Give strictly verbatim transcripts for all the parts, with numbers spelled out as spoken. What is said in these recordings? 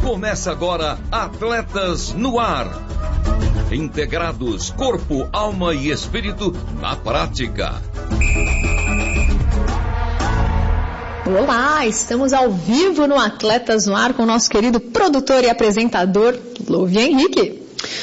Começa agora Atletas no Ar. Integrados corpo, alma e espírito na prática. Olá, estamos ao vivo no Atletas no Ar com o nosso querido produtor e apresentador, Louvi Henrique.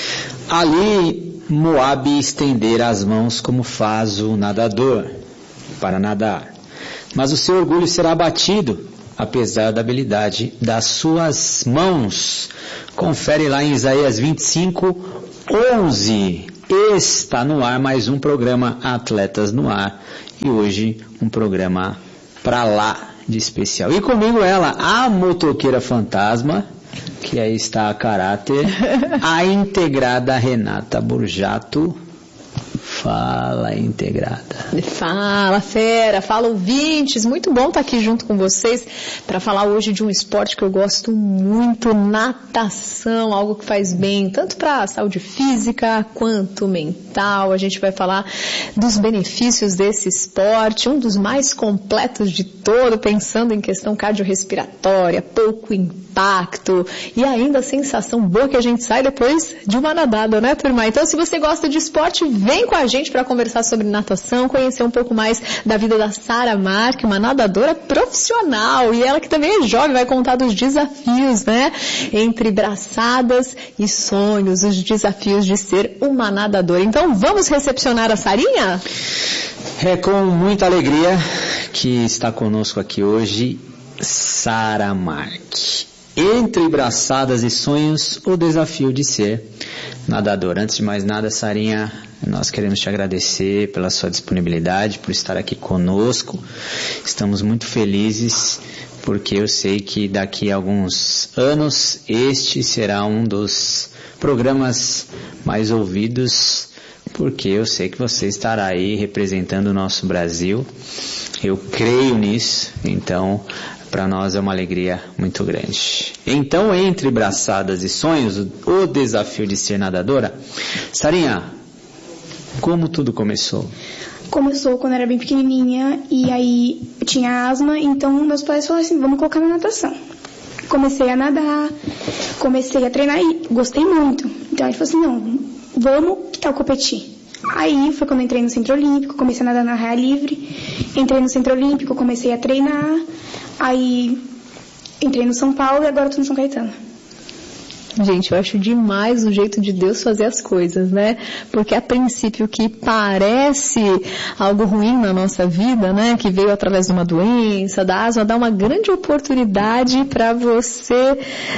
Ali, Moabe estender as mãos como faz o nadador para nadar. Mas o seu orgulho será abatido, apesar da habilidade das suas mãos. Confere lá em Isaías vinte e cinco, onze. Está no ar mais um programa Atletas no Ar. E hoje um programa pra lá de especial. E comigo ela, a motoqueira fantasma, que aí está a caráter, a integrada Renata Burjato. Fala, integrada. Fala, fera. Fala, ouvintes. Muito bom estar aqui junto com vocês para falar hoje de um esporte que eu gosto muito, natação, algo que faz bem tanto para a saúde física quanto mental. A gente vai falar dos benefícios desse esporte, um dos mais completos de todo, pensando em questão cardiorrespiratória, pouco impacto e ainda a sensação boa que a gente sai depois de uma nadada, né, turma? Então, se você gosta de esporte, vem com a gente para conversar sobre natação, conhecer um pouco mais da vida da Sara Marque, uma nadadora profissional, e ela que também é jovem, vai contar dos desafios, né, entre braçadas e sonhos, os desafios de ser uma nadadora. Então, vamos recepcionar a Sarinha? É com muita alegria que está conosco aqui hoje Sara Marque. Entre braçadas e sonhos, o desafio de ser nadador. Antes de mais nada, Sarinha, nós queremos te agradecer pela sua disponibilidade, por estar aqui conosco. Estamos muito felizes, porque eu sei que daqui a alguns anos, este será um dos programas mais ouvidos, porque eu sei que você estará aí representando o nosso Brasil. Eu creio nisso, então para nós é uma alegria muito grande. Então, entre braçadas e sonhos, o desafio de ser nadadora. Sarinha, como tudo começou? Começou quando eu era bem pequenininha e aí eu tinha asma, então meus pais falaram assim, vamos colocar na natação. Comecei a nadar, comecei a treinar e gostei muito. Então ele falou assim, não, vamos, que tal competir? Aí foi quando eu entrei no Centro Olímpico, comecei a nadar na raia livre, entrei no Centro Olímpico, comecei a treinar, aí entrei no São Paulo e agora estou no São Caetano. Gente, eu acho demais o jeito de Deus fazer as coisas, né? Porque a princípio que parece algo ruim na nossa vida, né? Que veio através de uma doença, da asma, dá uma grande oportunidade para você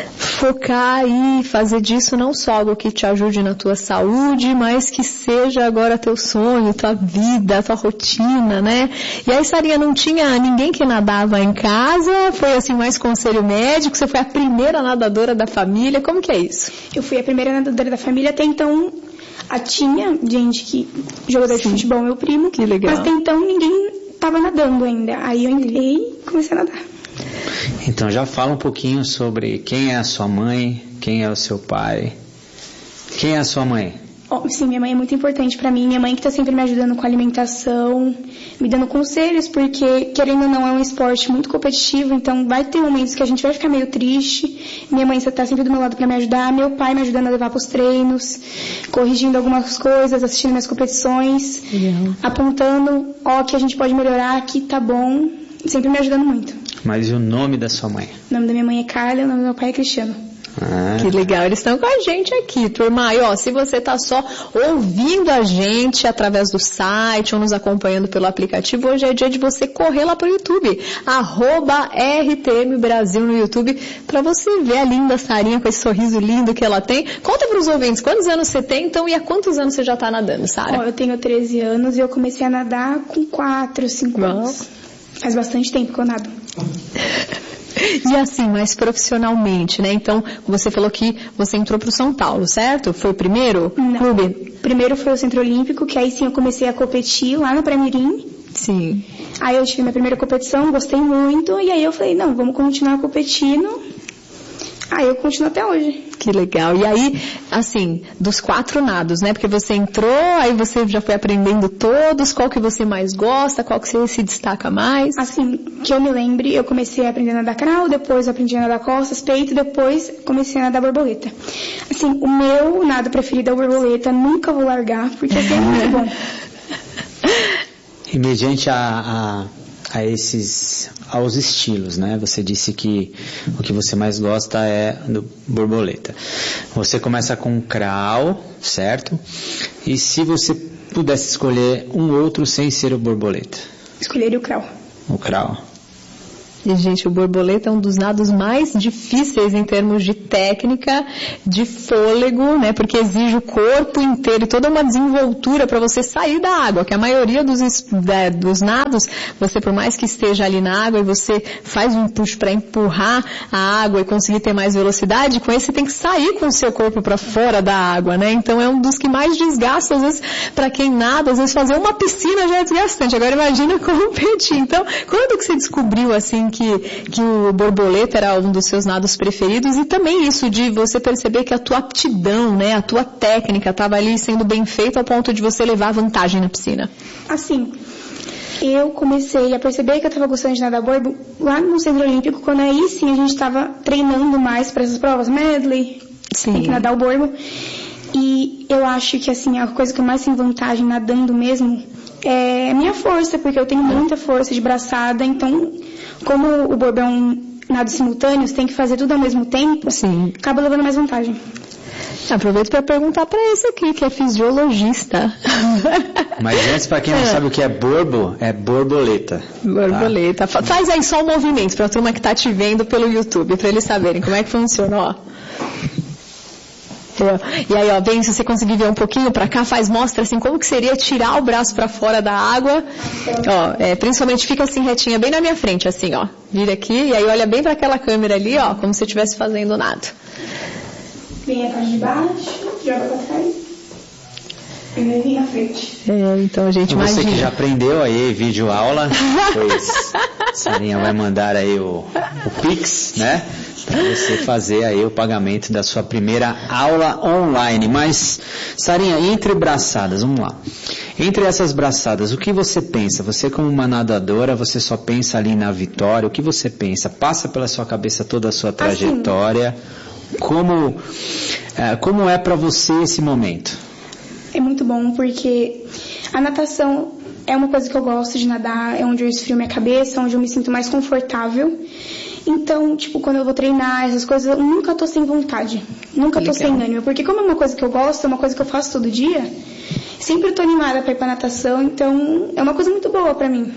focar e fazer disso não só algo que te ajude na tua saúde, mas que seja agora teu sonho, tua vida, tua rotina, né? E aí, Sarinha, não tinha ninguém que nadava em casa? Foi assim mais conselho médico? Você foi a primeira nadadora da família? Como que é isso? Eu fui a primeira nadadora da família, até então a tinha gente que jogador de futebol, meu primo, que legal. Mas até então ninguém estava nadando ainda. Aí eu entrei e comecei a nadar. Então já fala um pouquinho sobre quem é a sua mãe, quem é o seu pai. Quem é a sua mãe? Oh, sim, minha mãe é muito importante pra mim. Minha mãe que tá sempre me ajudando com a alimentação, me dando conselhos, porque, querendo ou não, é um esporte muito competitivo, então vai ter momentos que a gente vai ficar meio triste. Minha mãe tá sempre do meu lado pra me ajudar. Meu pai me ajudando a levar pros treinos, corrigindo algumas coisas, assistindo minhas competições, uhum. apontando, ó, que a gente pode melhorar, que tá bom, sempre me ajudando muito. Mas e o nome da sua mãe? O nome da minha mãe é Carla, o nome do meu pai é Cristiano. Ah. Que legal, eles estão com a gente aqui, turma. E ó, se você está só ouvindo a gente através do site ou nos acompanhando pelo aplicativo, hoje é dia de você correr lá para o YouTube, arroba R T M Brasil no YouTube, para você ver a linda Sarinha com esse sorriso lindo que ela tem. Conta para os ouvintes, quantos anos você tem, então, e há quantos anos você já está nadando, Sara? Ó, eu tenho treze anos e eu comecei a nadar com quatro, cinco anos. Faz bastante tempo que eu nado. E assim, mais profissionalmente, né? Então, você falou que você entrou para o São Paulo, certo? Foi o primeiro Não. clube? Primeiro foi o Centro Olímpico, que aí sim eu comecei a competir lá no Pré-Mirim. Sim. Aí eu tive minha primeira competição, gostei muito, e aí eu falei, não, vamos continuar competindo. Aí eu continuo até hoje. Que legal. E aí, assim, dos quatro nados, né? Porque você entrou, aí você já foi aprendendo todos, qual que você mais gosta, qual que você se destaca mais? Assim, que eu me lembre, eu comecei a aprender a nadar crawl, depois eu aprendi a nadar costas, peito, depois comecei a nadar borboleta. Assim, o meu nado preferido é o borboleta, nunca vou largar, porque assim, é muito bom. E mediante a, a, a esses, aos estilos, né? Você disse que o que você mais gosta é do borboleta. Você começa com crawl, certo? E se você pudesse escolher um outro sem ser o borboleta? Escolheria o crawl. O crawl. E, gente, o borboleta é um dos nados mais difíceis em termos de técnica, de fôlego, né? Porque exige o corpo inteiro e toda uma desenvoltura para você sair da água, que a maioria dos, da, dos nados, você por mais que esteja ali na água e você faz um push para empurrar a água e conseguir ter mais velocidade, com esse você tem que sair com o seu corpo para fora da água, né? Então é um dos que mais desgasta, às vezes, para quem nada, às vezes fazer uma piscina já é desgastante. Agora imagina competir. Então, quando que você descobriu, assim, Que, que o borboleta era um dos seus nados preferidos, e também isso de você perceber que a tua aptidão, né, a tua técnica estava ali sendo bem feita ao ponto de você levar vantagem na piscina? Assim, eu comecei a perceber que eu estava gostando de nadar borbo lá no Centro Olímpico, quando aí sim a gente estava treinando mais para essas provas, medley, sim. Tem que nadar o borbo. E eu acho que assim, a coisa que eu mais tenho vantagem nadando mesmo é a minha força, porque eu tenho muita força de braçada, então como o borbo é um nado simultâneo, você tem que fazer tudo ao mesmo tempo, sim. Acaba levando mais vantagem. Aproveito para perguntar para esse aqui, que é fisiologista. Mas antes, para quem não é. sabe o que é borbo, é borboleta. Borboleta. Tá? Faz aí só o movimento para a turma que está te vendo pelo YouTube, para eles saberem como é que funciona, ó. E aí, ó, bem, se você conseguir ver um pouquinho pra cá, faz, mostra assim, como que seria tirar o braço pra fora da água. Ó, é, principalmente fica assim retinha, bem na minha frente, assim, ó. Vira aqui, e aí olha bem pra aquela câmera ali, ó, como se você estivesse fazendo nada. Vem a parte de baixo, joga pra trás. E vem na frente. É, então a gente você imagina. Você que já aprendeu aí, vídeo aula, pois Sarinha vai mandar aí o, o Pix, né? Para você fazer aí o pagamento da sua primeira aula online. Mas, Sarinha, entre braçadas, vamos lá. Entre essas braçadas, o que você pensa? Você como uma nadadora, você só pensa ali na vitória, o que você pensa? Passa pela sua cabeça toda a sua trajetória. Assim, como, é, como é para você esse momento? É muito bom, porque a natação é uma coisa que eu gosto de nadar, é onde eu esfrio minha cabeça, onde eu me sinto mais confortável. Então, tipo, quando eu vou treinar, essas coisas, eu nunca tô sem vontade. Nunca tô sem ânimo. Porque como é uma coisa que eu gosto, é uma coisa que eu faço todo dia, sempre tô animada pra ir pra natação, então é uma coisa muito boa pra mim.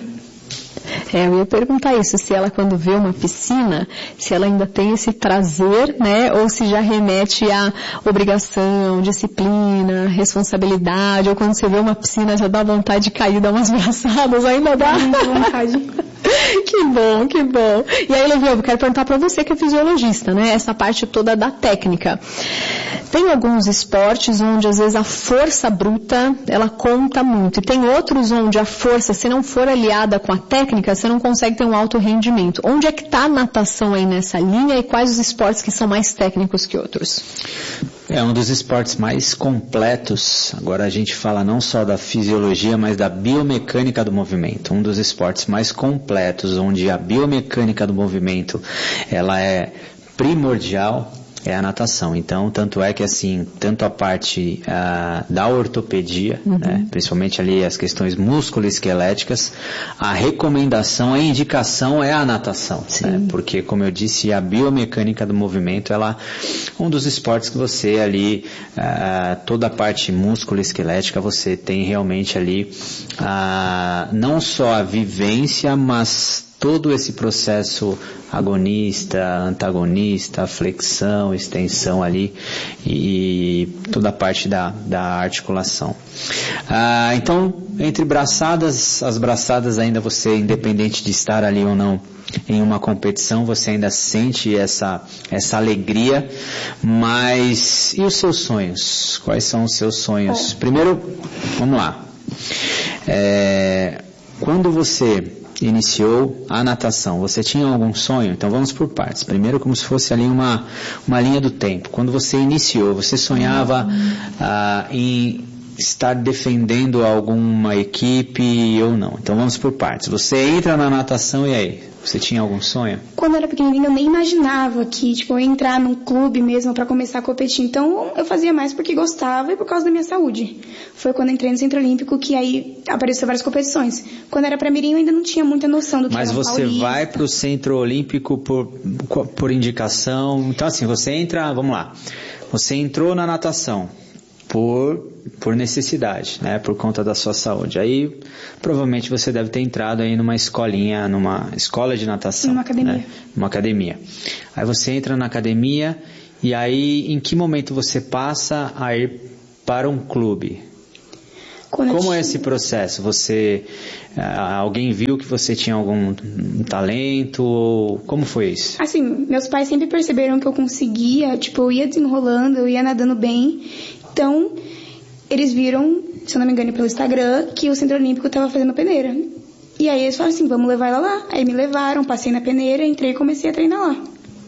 É, eu ia perguntar isso, se ela quando vê uma piscina, se ela ainda tem esse prazer, né, ou se já remete a obrigação, disciplina, responsabilidade, ou quando você vê uma piscina já dá vontade de cair, dar umas braçadas, ainda dá muita vontade. Que bom, que bom. E aí, Levi, eu quero perguntar para você que é fisiologista, né, essa parte toda da técnica. Tem alguns esportes onde às vezes a força bruta, ela conta muito, e tem outros onde a força, se não for aliada com a técnica, você não consegue ter um alto rendimento. Onde é que está a natação aí nessa linha e quais os esportes que são mais técnicos que outros? É um dos esportes mais completos. Agora a gente fala não só da fisiologia, mas da biomecânica do movimento. Um dos esportes mais completos, onde a biomecânica do movimento ela é primordial, é a natação. Então, tanto é que assim, tanto a parte uh, da ortopedia, uhum. né, principalmente ali as questões musculoesqueléticas, a recomendação, a indicação é a natação, né, porque como eu disse, a biomecânica do movimento, ela um dos esportes que você ali, uh, toda a parte musculoesquelética, você tem realmente ali uh, não só a vivência, mas todo esse processo agonista, antagonista, flexão, extensão ali e toda a parte da, da articulação. Ah, então, entre braçadas, as braçadas ainda você, independente de estar ali ou não em uma competição, você ainda sente essa, essa alegria, mas e os seus sonhos? Quais são os seus sonhos? Primeiro, vamos lá. É, quando você iniciou a natação, você tinha algum sonho? Então vamos por partes. Primeiro, como se fosse ali uma, uma linha do tempo. Quando você iniciou, você sonhava ah, em estar defendendo alguma equipe ou não? Então vamos por partes. Você entra na natação e aí? Você tinha algum sonho? Quando eu era pequenininha, eu nem imaginava que, tipo, eu ia entrar num clube mesmo para começar a competir. Então, eu fazia mais porque gostava e por causa da minha saúde. Foi quando eu entrei no Centro Olímpico que aí apareceu várias competições. Quando era pra mirim, eu ainda não tinha muita noção do que Mas era um você paulista. vai pro Centro Olímpico por, por indicação. Então, assim, você entra, vamos lá. Você entrou na natação por, por necessidade, né? Por conta da sua saúde. Aí, provavelmente você deve ter entrado aí numa escolinha, numa escola de natação. Numa academia. Né? Numa academia. Aí você entra na academia e aí, em que momento você passa a ir para um clube? Quando Como tinha... é esse processo? Você, alguém viu que você tinha algum talento? Ou como foi isso? Assim, meus pais sempre perceberam que eu conseguia, tipo, eu ia desenrolando, eu ia nadando bem. Então, eles viram, se eu não me engano, pelo Instagram, que o Centro Olímpico estava fazendo peneira. E aí eles falaram assim, vamos levar ela lá. Aí me levaram, passei na peneira, entrei e comecei a treinar lá.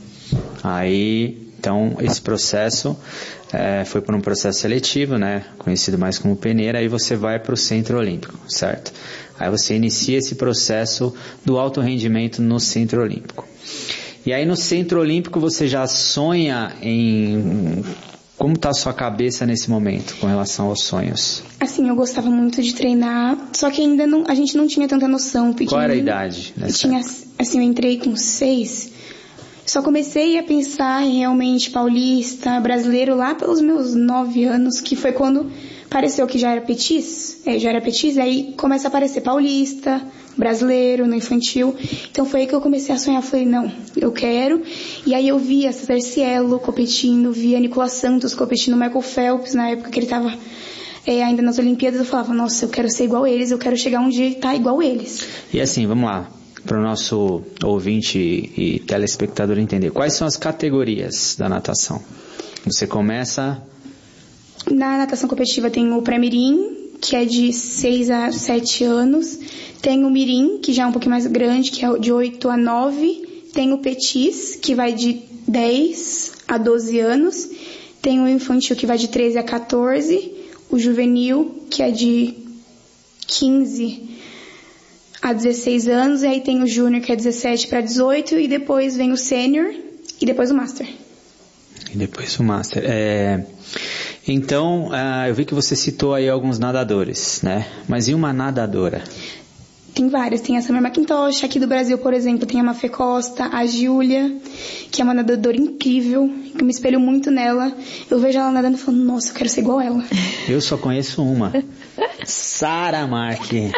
Aí, então, esse processo é, foi por um processo seletivo, né? Conhecido mais como peneira, aí você vai para o Centro Olímpico, certo? Aí você inicia esse processo do alto rendimento no Centro Olímpico. E aí no Centro Olímpico você já sonha em... Como está a sua cabeça nesse momento com relação aos sonhos? Assim, eu gostava muito de treinar, só que ainda não, a gente não tinha tanta noção. Qual era a idade? Eu tinha, assim, eu entrei com seis, só comecei a pensar em realmente paulista, brasileiro lá pelos meus nove anos, que foi quando pareceu que já era petis, é, já era petis, aí começa a aparecer paulista, brasileiro, no infantil. Então foi aí que eu comecei a sonhar, falei, não, eu quero. E aí eu via César Cielo competindo, via Nicolas Santos competindo, Michael Phelps, na época que ele estava é, ainda nas Olimpíadas, eu falava, nossa, eu quero ser igual eles, eu quero chegar um dia e estar igual eles. E assim, vamos lá, para o nosso ouvinte e telespectador entender, quais são as categorias da natação? Você começa... Na natação competitiva tem o pré-mirim, que é de seis a sete anos. Tem o mirim, que já é um pouquinho mais grande, que é de oito a nove. Tem o petis, que vai de dez a doze anos. Tem o infantil, que vai de treze a quatorze. O juvenil, que é de quinze a dezesseis anos. E aí tem o júnior, que é dezessete para dezoito. E depois vem o sênior e depois o master. E depois o master. É... Então, uh, eu vi que você citou aí alguns nadadores, né? Mas e uma nadadora? Tem várias. Tem a Samir McIntosh. Aqui do Brasil, por exemplo, tem a Mafê Costa, a Júlia, que é uma nadadora incrível, que eu me espelho muito nela. Eu vejo ela nadando e falo, nossa, eu quero ser igual ela. Eu só conheço uma. Sara Marque.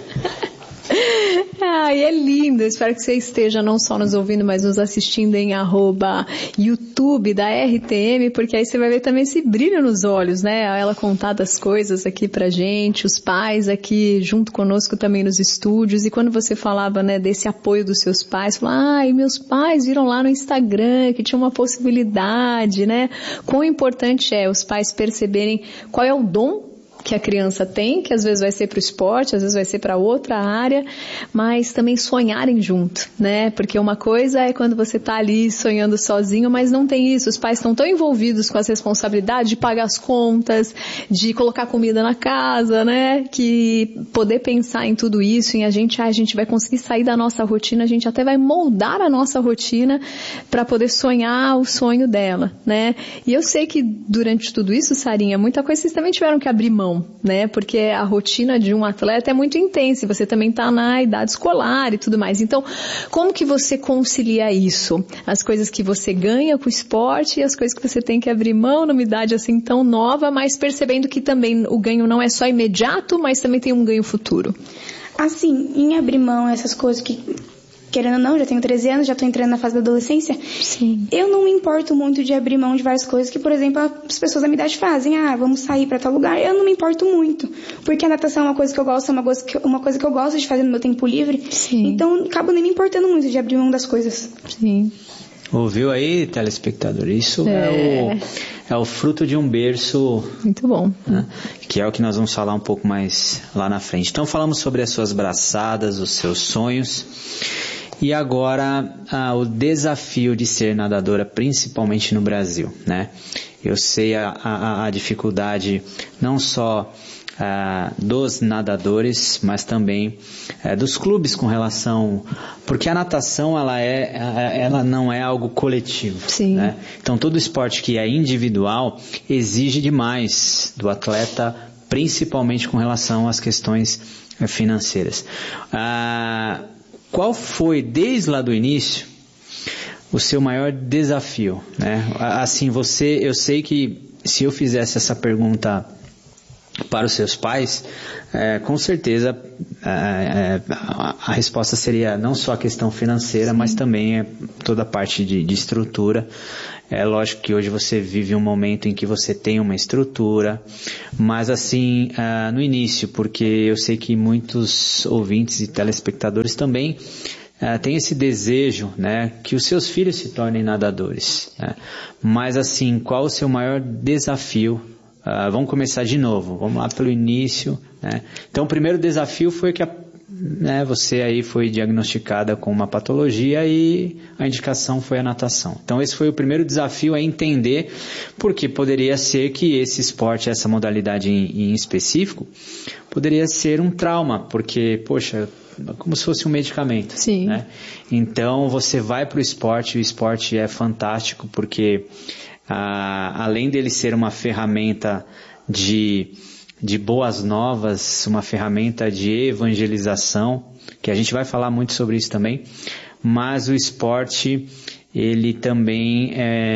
Ai, é lindo. Espero que você esteja não só nos ouvindo, mas nos assistindo em arroba YouTube da R T M, porque aí você vai ver também esse brilho nos olhos, né? Ela contar das coisas aqui pra gente, os pais aqui junto conosco também nos estúdios. E quando você falava, né, desse apoio dos seus pais, falava, ai, meus pais viram lá no Instagram que tinha uma possibilidade, né? Quão importante é os pais perceberem qual é o dom que a criança tem, que às vezes vai ser para o esporte, às vezes vai ser para outra área, mas também sonharem junto, né? Porque uma coisa é quando você está ali sonhando sozinho, mas não tem isso. Os pais estão tão envolvidos com as responsabilidades de pagar as contas, de colocar comida na casa, né? Que poder pensar em tudo isso, em a gente, ah, a gente vai conseguir sair da nossa rotina, a gente até vai moldar a nossa rotina para poder sonhar o sonho dela, né? E eu sei que durante tudo isso, Sarinha, muita coisa vocês também tiveram que abrir mão, né? Porque a rotina de um atleta é muito intensa, você também está na idade escolar e tudo mais. Então, como que você concilia isso? As coisas que você ganha com o esporte e as coisas que você tem que abrir mão numa idade assim tão nova, mas percebendo que também o ganho não é só imediato, mas também tem um ganho futuro. Assim, em abrir mão essas coisas que... Querendo ou não, já tenho treze anos, já estou entrando na fase da adolescência. Sim. Eu não me importo muito de abrir mão de várias coisas que, por exemplo, as pessoas da minha idade fazem. Ah, vamos sair para tal lugar. Eu não me importo muito. Porque a natação é uma coisa que eu gosto, é uma coisa que, uma coisa que eu gosto de fazer no meu tempo livre. Sim. Então, acabo nem me importando muito de abrir mão das coisas. Sim. Ouviu aí, telespectador? Isso é, é, o, é o fruto de um berço. Muito bom. Né? Que é o que nós vamos falar um pouco mais lá na frente. Então falamos sobre as suas braçadas, os seus sonhos. E agora ah, o desafio de ser nadadora, principalmente no Brasil, né? Eu sei a, a, a dificuldade não só ah, dos nadadores, mas também eh, dos clubes com relação... Porque a natação ela, é, ela não é algo coletivo. Sim. Né? Então todo esporte que é individual exige demais do atleta, principalmente com relação às questões eh, financeiras. Ah, Qual foi, desde lá do início, o seu maior desafio, né? Assim, você, eu sei que se eu fizesse essa pergunta para os seus pais, é, com certeza é, a, a resposta seria não só a questão financeira, Sim. mas também é toda a parte de, de estrutura. É lógico que hoje você vive um momento em que você tem uma estrutura, mas assim, uh, no início, porque eu sei que muitos ouvintes e telespectadores também uh, têm esse desejo, né, que os seus filhos se tornem nadadores. Né? Mas assim, qual o seu maior desafio? Uh, vamos começar de novo, vamos lá pelo início. Né? Então o primeiro desafio foi que a Né, você aí foi diagnosticada com uma patologia e a indicação foi a natação. Então esse foi o primeiro desafio, a entender, porque poderia ser que esse esporte, essa modalidade em, em específico, poderia ser um trauma, porque, poxa, como se fosse um medicamento. Sim. Né? Então você vai para o esporte, o esporte é fantástico, porque ah, além dele ser uma ferramenta de... de boas novas, uma ferramenta de evangelização, que a gente vai falar muito sobre isso também, mas o esporte, ele também,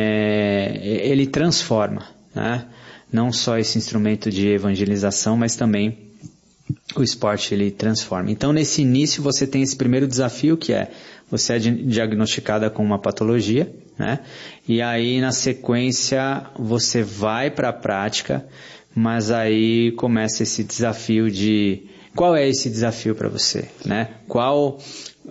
é, ele transforma, né? Não só esse instrumento de evangelização, mas também o esporte, ele transforma. Então, nesse início, você tem esse primeiro desafio, que é, você é diagnosticada com uma patologia, né? E aí, na sequência, você vai para a prática, mas aí começa esse desafio de... Qual é esse desafio para você? Né? Qual,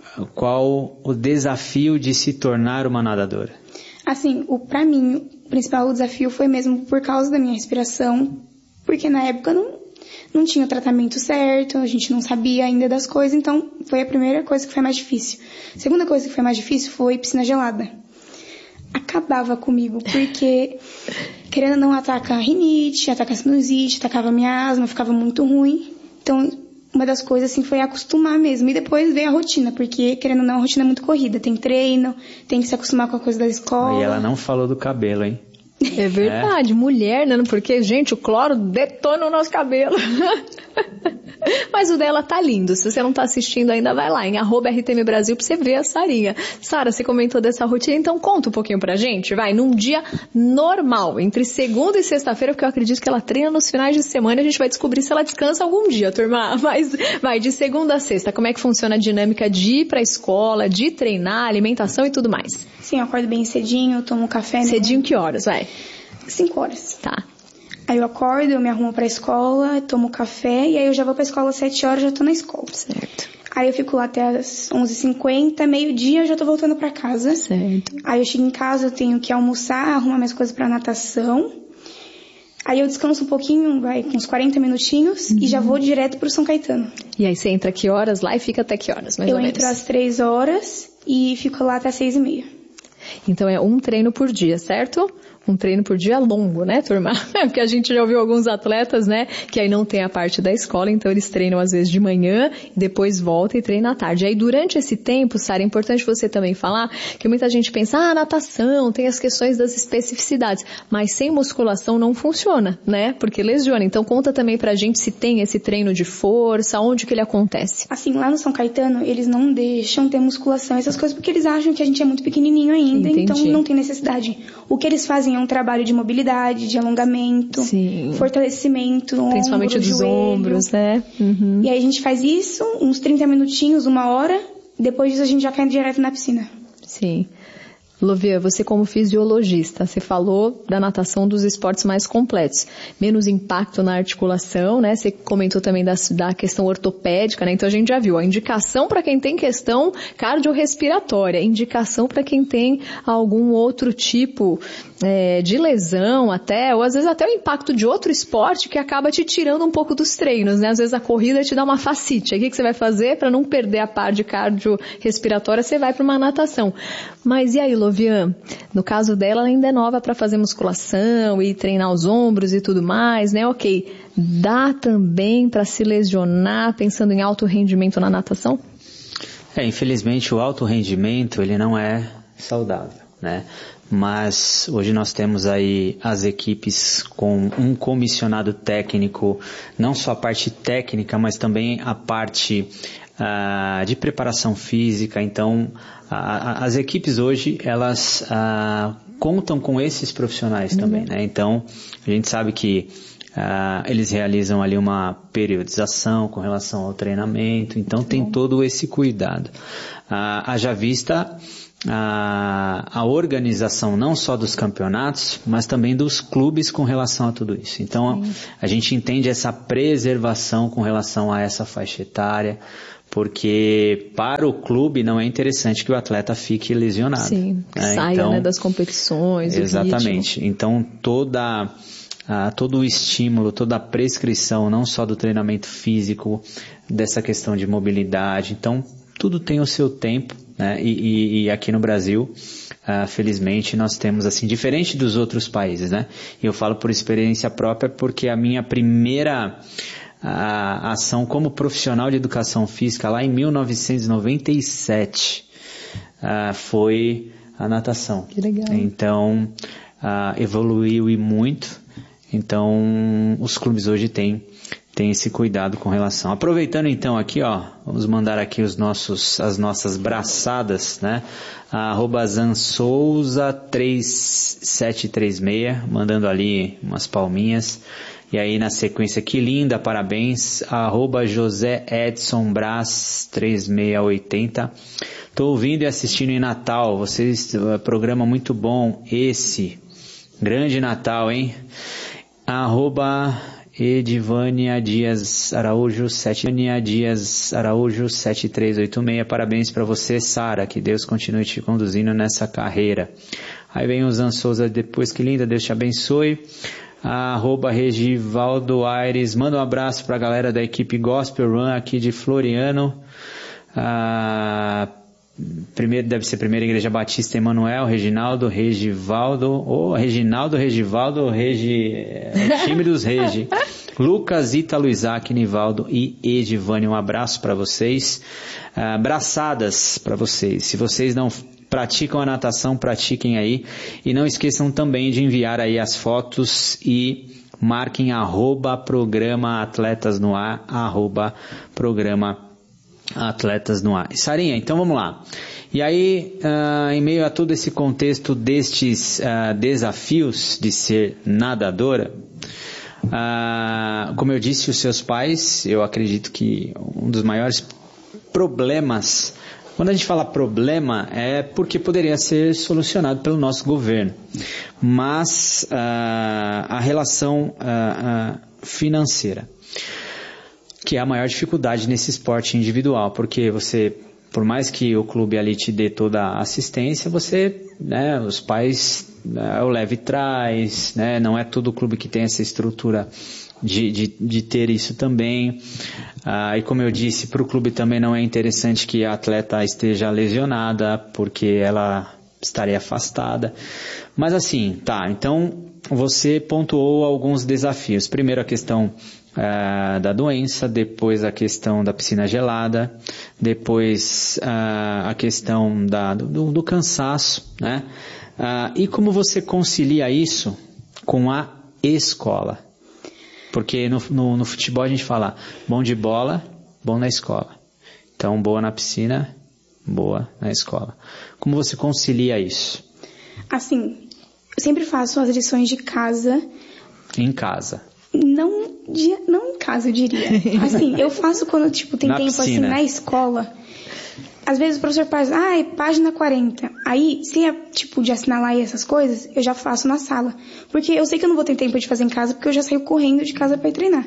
qual o desafio de se tornar uma nadadora? Assim, o, pra mim, o principal desafio foi mesmo por causa da minha respiração, porque na época não, não tinha o tratamento certo, a gente não sabia ainda das coisas, então foi a primeira coisa que foi mais difícil. A segunda coisa que foi mais difícil foi piscina gelada. Acabava comigo, porque... Querendo ou não, ataca a rinite, ataca a sinusite, atacava a minha asma, ficava muito ruim. Então, uma das coisas, assim, foi acostumar mesmo. E depois veio a rotina, porque, querendo ou não, a rotina é muito corrida. Tem treino, tem que se acostumar com a coisa da escola. E ela não falou do cabelo, hein? É verdade, é. Mulher, né? Porque, gente, o cloro detona o nosso cabelo. Mas o dela tá lindo. Se você não tá assistindo ainda, vai lá em arroba R T M Brasil pra você ver a Sarinha. Sara, você comentou dessa rotina, então conta um pouquinho pra gente. Vai, num dia normal, entre segunda e sexta-feira, porque eu acredito que ela treina nos finais de semana, a gente vai descobrir se ela descansa algum dia, turma. Mas vai, de segunda a sexta, como é que funciona a dinâmica de ir pra escola, de treinar, alimentação e tudo mais? Sim, eu acordo bem cedinho, eu tomo café. Cedinho, né? Que horas, vai? Cinco horas. Tá. Aí eu acordo, eu me arrumo pra escola, tomo café e aí eu já vou pra escola às sete horas, já tô na escola. Certo. Aí eu fico lá até às onze e cinquenta, meio-dia eu já tô voltando pra casa. Certo. Aí eu chego em casa, eu tenho que almoçar, arrumar minhas coisas pra natação. Aí eu descanso um pouquinho, vai, uns quarenta minutinhos, uhum. e já vou direto pro São Caetano. E aí você entra que horas lá e fica até que horas, mais eu ou menos? Eu entro às três horas e fico lá até às seis e meia. Então é um treino por dia, certo? Um treino por dia longo, né, turma? Porque a gente já ouviu alguns atletas, né, que aí não tem a parte da escola, então eles treinam às vezes de manhã, depois voltam e treinam à tarde. Aí durante esse tempo, Sara, é importante você também falar que muita gente pensa, ah, natação, tem as questões das especificidades, mas sem musculação não funciona, né? Porque lesiona. Então conta também pra gente se tem esse treino de força, onde que ele acontece. Assim, lá no São Caetano, eles não deixam ter musculação, essas coisas, porque eles acham que a gente é muito pequenininho ainda, Entendi. Então não tem necessidade. O que eles fazem é um trabalho de mobilidade, de alongamento, Sim. fortalecimento, principalmente ombro, dos joelho. ombros, né? Uhum. E aí a gente faz isso, uns trinta minutinhos, uma hora, depois disso a gente já cai direto na piscina. Sim. Lovia, você como fisiologista, você falou da natação dos esportes mais completos, menos impacto na articulação, né? Você comentou também da, da questão ortopédica, né? Então a gente já viu a indicação para quem tem questão cardiorrespiratória, indicação para quem tem algum outro tipo é, de lesão até, ou às vezes até o impacto de outro esporte que acaba te tirando um pouco dos treinos, né? Às vezes a corrida te dá uma fascite. Aí o que você vai fazer para não perder a parte cardiorrespiratória? Você vai para uma natação. Mas e aí, Lovian? No caso dela, ela ainda é nova para fazer musculação e treinar os ombros e tudo mais, né? Ok. Dá também para se lesionar pensando em alto rendimento na natação? É, infelizmente o alto rendimento, ele não é saudável, né? Mas hoje nós temos aí as equipes com um comissionado técnico, não só a parte técnica, mas também a parte uh, de preparação física. Então, a, a, as equipes hoje, elas uh, contam com esses profissionais uhum. também, né? Então, a gente sabe que Uh, eles realizam ali uma periodização com relação ao treinamento, então tem todo esse cuidado. Uh, haja vista uh, a organização não só dos campeonatos, mas também dos clubes com relação a tudo isso. Então Sim. a gente entende essa preservação com relação a essa faixa etária, porque para o clube não é interessante que o atleta fique lesionado. Sim, né? saia então, né, das competições. Exatamente. Então toda... Ah, todo o estímulo, toda a prescrição, não só do treinamento físico, dessa questão de mobilidade. Então, tudo tem o seu tempo, né? E, e, e aqui no Brasil, ah, felizmente, nós temos, assim, diferente dos outros países, né? E eu falo por experiência própria porque a minha primeira ah, ação como profissional de educação física, lá em mil novecentos e noventa e sete, ah, foi a natação. Que legal. Então, ah, evoluiu e muito. Então, os clubes hoje têm, têm esse cuidado com relação. Aproveitando então aqui, ó, vamos mandar aqui os nossos, as nossas braçadas, né? Arroba Zansouza três sete três seis, mandando ali umas palminhas. E aí na sequência, que linda, parabéns. Arroba José Edson Brás três seis oito zero. Tô ouvindo e assistindo em Natal. Vocês, programa muito bom esse. Grande Natal, hein? Arroba Edivânia Dias Araújo sete Dias Araújo sete três oito seis. Parabéns para você, Sara, que Deus continue te conduzindo nessa carreira. Aí vem o Zan Souza depois, que linda, Deus te abençoe. Arroba Regivaldo Aires, manda um abraço para a galera da equipe Gospel Run aqui de Floriano. Ah, Primeiro, deve ser Primeira Igreja Batista Emanuel, Reginaldo, Regivaldo, ou oh, Reginaldo, Regivaldo, Regi, é, time dos Regi. Lucas, Ítalo, Isaac, Nivaldo e Edivânia, um abraço para vocês. Ah, abraçadas para vocês. Se vocês não praticam a natação, pratiquem aí. E não esqueçam também de enviar aí as fotos e marquem arroba programa Atletas no Ar, arroba programa Atletas no Ar. Sarinha, então vamos lá. E aí, uh, em meio a todo esse contexto destes uh, desafios de ser nadadora, uh, como eu disse, os seus pais, eu acredito que um dos maiores problemas, quando a gente fala problema, é porque poderia ser solucionado pelo nosso governo. Mas uh, a relação uh, uh, financeira, que é a maior dificuldade nesse esporte individual, porque você, por mais que o clube ali te dê toda a assistência, você, né, os pais, né, o leve traz, né, não é todo clube que tem essa estrutura de, de, de ter isso também. Ah, e como eu disse, para o clube também não é interessante que a atleta esteja lesionada, porque ela estaria afastada. Mas assim, tá, então você pontuou alguns desafios. Primeiro a questão Uh, da doença, depois a questão da piscina gelada, depois uh, a questão da, do, do cansaço, né? Uh, e como você concilia isso com a escola? Porque no, no, no futebol a gente fala bom de bola, bom na escola. Então, boa na piscina, boa na escola. Como você concilia isso? Assim, eu sempre faço as lições de casa. Em casa. Não, não em casa, eu diria. Assim, eu faço quando, tipo, tem na tempo, piscina. assim, na escola. às vezes o professor faz, ah, é página quarenta. Aí, se é tipo de assinalar e essas coisas, eu já faço na sala. Porque eu sei que eu não vou ter tempo de fazer em casa, porque eu já saio correndo de casa para ir treinar.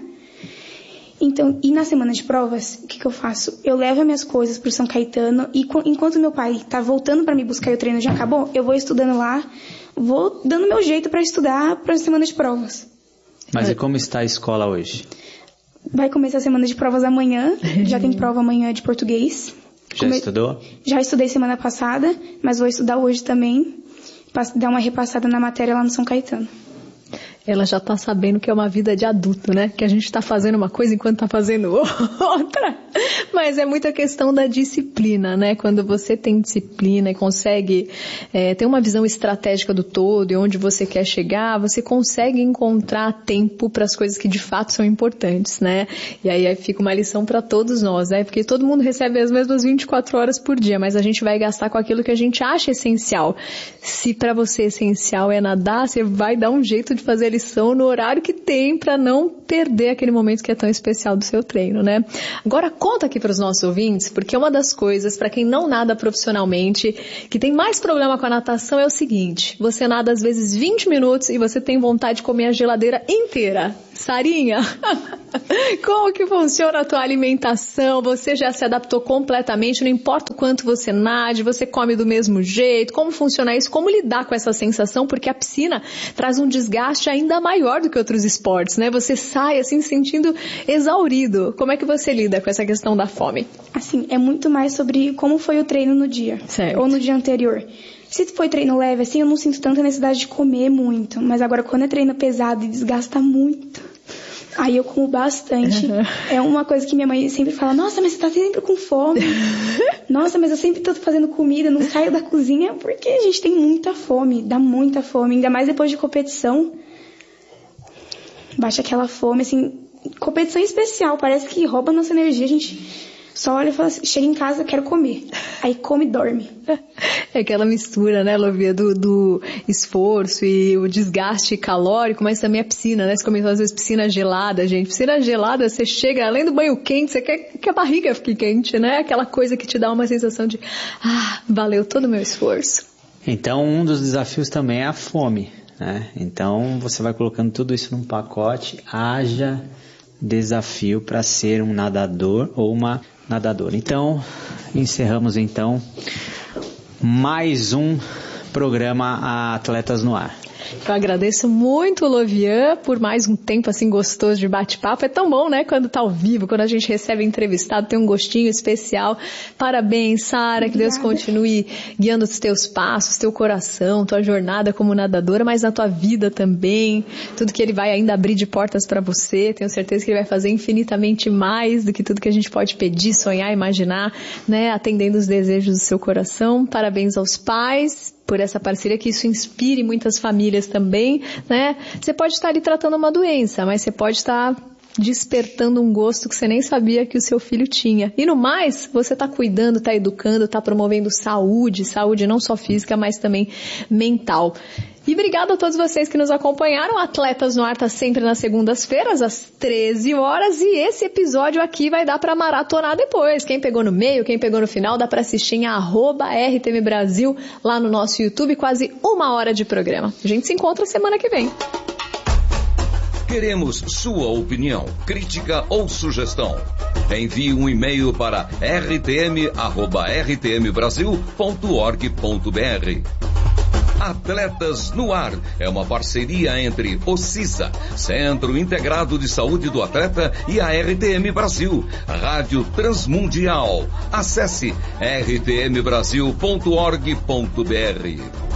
Então, e na semana de provas, o que, que eu faço? Eu levo as minhas coisas pro São Caetano e enquanto meu pai tá voltando para me buscar e o treino já acabou, eu vou estudando lá, vou dando meu jeito para estudar para a semana de provas. Mas e como está a escola hoje? Vai começar a semana de provas amanhã, já tem prova amanhã de português. Já Come... estudou? Já estudei semana passada, mas vou estudar hoje também, para dar uma repassada na matéria lá no São Caetano. Ela já tá sabendo que é uma vida de adulto, né? Que a gente tá fazendo uma coisa enquanto tá fazendo outra. Mas é muita questão da disciplina, né? Quando você tem disciplina e consegue é, ter uma visão estratégica do todo e onde você quer chegar, você consegue encontrar tempo para as coisas que de fato são importantes, né? E aí, aí fica uma lição para todos nós, né? Porque todo mundo recebe as mesmas vinte e quatro horas por dia, mas a gente vai gastar com aquilo que a gente acha essencial. Se para você essencial é nadar, você vai dar um jeito de fazer lição no horário que tem para não perder aquele momento que é tão especial do seu treino, né? Agora conta aqui para os nossos ouvintes, porque uma das coisas, para quem não nada profissionalmente, que tem mais problema com a natação é o seguinte, você nada às vezes vinte minutos e você tem vontade de comer a geladeira inteira. Sarinha, como que funciona a tua alimentação? Você já se adaptou completamente, não importa o quanto você nade, você come do mesmo jeito, como funciona isso? Como lidar com essa sensação? Porque a piscina traz um desgaste ainda maior do que outros esportes, né? Você sai assim se sentindo exaurido. Como é que você lida com essa questão da fome? Assim, é muito mais sobre como foi o treino no dia, certo. Ou no dia anterior. Se foi treino leve, assim, eu não sinto tanta necessidade de comer muito. Mas agora, quando é treino pesado e desgasta muito, aí eu como bastante. Uhum. É uma coisa que minha mãe sempre fala, nossa, mas você tá sempre com fome. Nossa, mas eu sempre tô fazendo comida, não saio da cozinha, porque a gente tem muita fome, dá muita fome. Ainda mais depois de competição. Baixa aquela fome, assim, competição especial, parece que rouba nossa energia, a gente só olha e fala assim, chega em casa, quero comer. Aí come e dorme. É aquela mistura, né, Lovia, do, do esforço e o desgaste calórico, mas também a piscina, né? Você comentou às vezes piscina gelada, gente. Piscina gelada, você chega, além do banho quente, você quer que a barriga fique quente, né? Aquela coisa que te dá uma sensação de, ah, valeu todo o meu esforço. Então, um dos desafios também é a fome, né? Então, você vai colocando tudo isso num pacote, haja desafio para ser um nadador ou uma nadadora. Então, encerramos então mais um programa Atletas no Ar. Eu agradeço muito, Lovian, por mais um tempo assim gostoso de bate-papo. É tão bom, né, quando tá ao vivo, quando a gente recebe entrevistado, tem um gostinho especial. Parabéns, Sara, que Deus continue guiando os teus passos, teu coração, tua jornada como nadadora, mas na tua vida também. Tudo que ele vai ainda abrir de portas para você, tenho certeza que ele vai fazer infinitamente mais do que tudo que a gente pode pedir, sonhar, imaginar, né, atendendo os desejos do seu coração. Parabéns aos pais por essa parceria, que isso inspire muitas famílias também, né? Você pode estar ali tratando uma doença, mas você pode estar despertando um gosto que você nem sabia que o seu filho tinha. E no mais, você está cuidando, está educando, está promovendo saúde, saúde não só física, mas também mental. E obrigado a todos vocês que nos acompanharam. Atletas no Ar está sempre nas segundas-feiras, às treze horas, e esse episódio aqui vai dar para maratonar depois. Quem pegou no meio, quem pegou no final, dá para assistir em arroba R T M Brasil, lá no nosso YouTube, quase uma hora de programa. A gente se encontra semana que vem. Queremos sua opinião, crítica ou sugestão. Envie um e-mail para r t m arroba r t m brasil ponto org ponto b r. Atletas no Ar é uma parceria entre o CISA, Centro Integrado de Saúde do Atleta, e a R T M Brasil, Rádio Transmundial. Acesse r t m brasil ponto org ponto b r.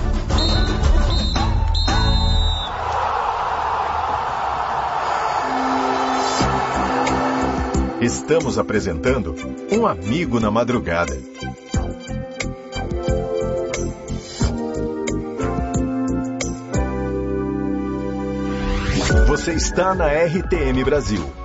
Estamos apresentando Um Amigo na Madrugada. Você está na R T M Brasil,